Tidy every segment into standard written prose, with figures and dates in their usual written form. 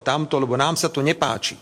tamto, lebo nám sa to nepáči.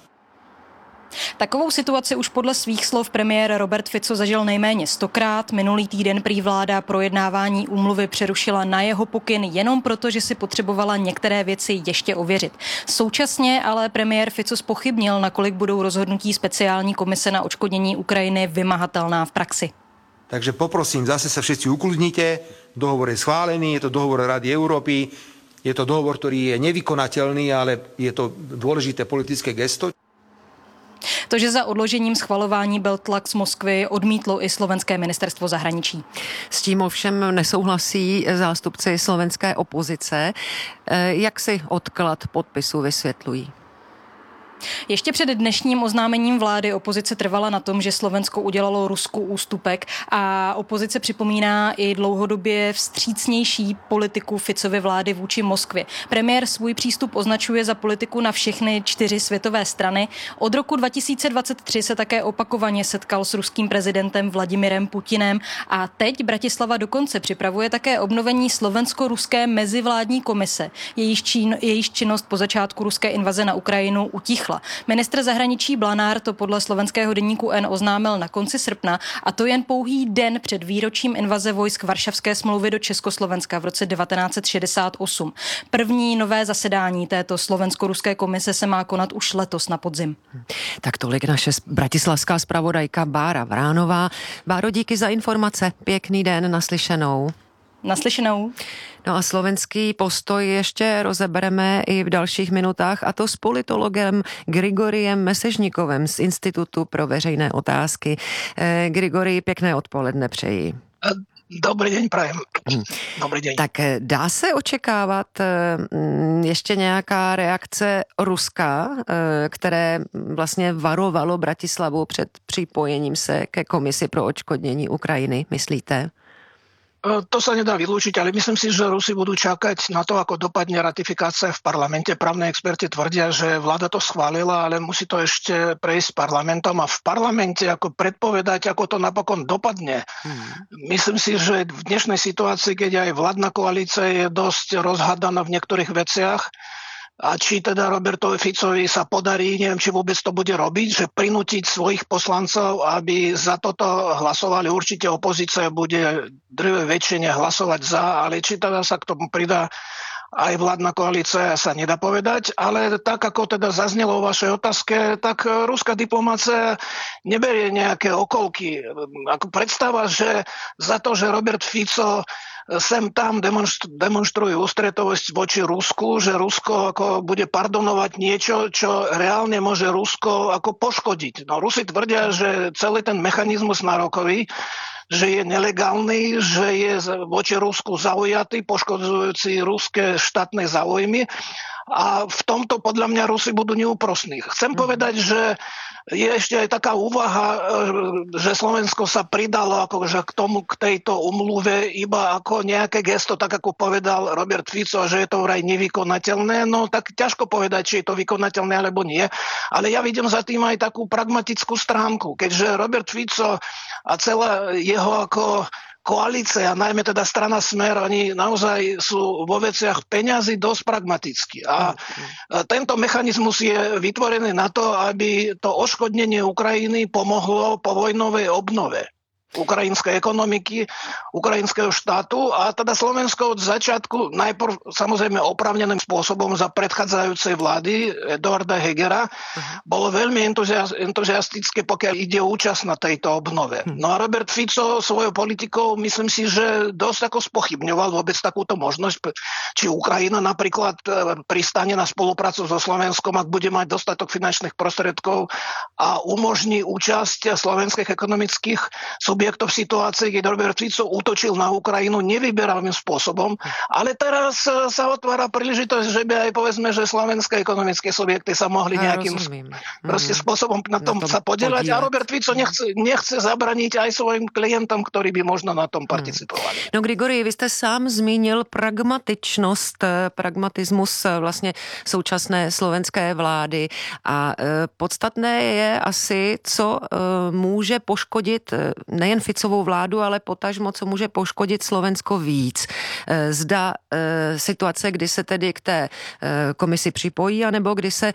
Takovou situaci už podle svých slov premiér Robert Fico zažil nejméně 100krát. Minulý týden prý vláda projednávání úmluvy přerušila na jeho pokyn jenom proto, že si potřebovala některé věci ještě ověřit. Současně ale premiér Fico zpochybnil, nakolik budou rozhodnutí speciální komise na odškodnění Ukrajiny vymahatelná v praxi. Takže poprosím, zase sa všetci ukludnite, dohovor je schválený, je to dohovor Rady Európy, je to dohovor, ktorý je nevykonateľný, ale je to dôležité politické gesto. To, že za odložením schvalování byl tlak z Moskvy, odmítlo i slovenské ministerstvo zahraničí. S tím ovšem nesouhlasí zástupci slovenské opozice. Jak si odklad podpisu vysvětlují? Ještě před dnešním oznámením vlády opozice trvala na tom, že Slovensko udělalo Rusku ústupek a opozice připomíná i dlouhodobě vstřícnější politiku Ficovy vlády vůči Moskvě. Premiér svůj přístup označuje za politiku na všechny 4 světové strany. Od roku 2023 se také opakovaně setkal s ruským prezidentem Vladimirem Putinem a teď Bratislava dokonce připravuje také obnovení slovensko-ruské mezivládní komise. Jejíž činnost po začátku ruské invaze na Ukrajinu utichla. Ministr zahraničí Blanár to podle slovenského deníku N oznámil na konci srpna a to jen pouhý den před výročím invaze vojsk Varšavské smlouvy do Československa v roce 1968. První nové zasedání této slovensko-ruské komise se má konat už letos na podzim. Tak tolik naše bratislavská zpravodajka Bára Vránová. Báro, díky za informace. Pěkný den, naslyšenou. Naslyšenou. No a slovenský postoj ještě rozebereme i v dalších minutách, a to s politologem Grigoriem Mesežnikovem z Institutu pro veřejné otázky. Grigori, pěkné odpoledne přeji. Dobrý deň, prajem. Dobrý deň. Tak dá se očekávat ještě nějaká reakce Ruska, které vlastně varovalo Bratislavu před připojením se ke komisi pro odškodnění Ukrajiny, myslíte? To sa nedá vylúčiť, ale myslím si, že Rusi budú čakať na to, ako dopadne ratifikácia v parlamente. Právne experti tvrdia, že vláda to schválila, ale musí to ešte prejsť parlamentom a v parlamente ako predpovedať, ako to napokon dopadne. Myslím si, že v dnešnej situácii, keď aj vládna koalícia je dosť rozhádaná v niektorých veciach, a či teda Robertovi Ficovi sa podarí, neviem, či vôbec to bude robiť, že prinútiť svojich poslancov, aby za toto hlasovali. Určite opozícia bude drvej väčšine hlasovať za, ale či teda sa k tomu pridá aj vládna koalícia, sa nedá povedať, ale tak, ako teda zaznelo vo vašej otázke, tak ruská diplomácia neberie nejaké okolky. Ako predstava, že za to, že Robert Fico sem tam demonstruje ústretovosť voči Rusku, že Rusko ako bude pardonovať niečo, čo reálne môže Rusko ako poškodiť. No Rusi tvrdia, že celý ten mechanizmus nárokový, že je nelegálny, že je voči Rusku zaujatý, poškodzujúci ruské štátne záujmy. A v tomto podľa mňa Rusi budú neúprosní. Chcem povedať, že je ešte aj taká úvaha, že Slovensko sa pridalo akože k tejto umluve iba ako nejaké gesto, tak ako povedal Robert Fico, že je to vraj nevykonateľné. No tak ťažko povedať, či je to vykonateľné alebo nie. Ale ja vidím za tým aj takú pragmatickú stránku. Keďže Robert Fico a celá jeho ako koalícia, najmä teda strana Smer, oni naozaj sú vo veciach peňazí dosť pragmatickí. A tento mechanizmus je vytvorený na to, aby to odškodnenie Ukrajiny pomohlo po vojnovej obnove ukrajinskej ekonomiky, ukrajinského štátu a teda Slovensko od začiatku najprv samozrejme oprávneným spôsobom za predchádzajúcej vlády Eduarda Hegera bolo veľmi entuziastické, pokiaľ ide o účasť na tejto obnove. No a Robert Fico svojou politikou myslím si, že dosť ako spochybňoval vôbec takúto možnosť, či Ukrajina napríklad pristane na spoluprácu so Slovenskom, ak bude mať dostatok finančných prostriedkov a umožní účasť slovenských ekonomických subjektov v situácii, keď Robert Fico útočil na Ukrajinu nevyberalným spôsobom, ale teraz sa otvára príležitosť, že by aj povedzme, že slovenské ekonomické subjekty sa mohli nejakým spôsobom na tom sa podieľať a Robert Fico nechce zabraniť aj svojim klientom, ktorí by možno na tom participovali. No Grigori, vy jste sám zmínil pragmatismus vlastně současné slovenské vlády a podstatné je asi, co může poškodit nejen Ficovou vládu, ale potažmo, co může poškodit Slovensko víc. Zda situace, kdy se tedy k té komisi připojí, anebo kdy se